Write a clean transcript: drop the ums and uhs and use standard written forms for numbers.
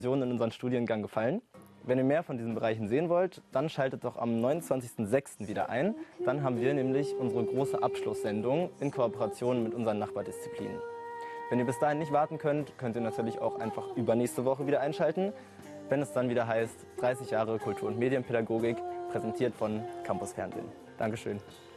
in unseren Studiengang gefallen? Wenn ihr mehr von diesen Bereichen sehen wollt, dann schaltet doch am 29.06. wieder ein. Dann haben wir nämlich unsere große Abschlusssendung in Kooperation mit unseren Nachbardisziplinen. Wenn ihr bis dahin nicht warten könnt, könnt ihr natürlich auch einfach übernächste Woche wieder einschalten, wenn es dann wieder heißt 30 Jahre Kultur- und Medienpädagogik, präsentiert von Campus Fernsehen. Dankeschön.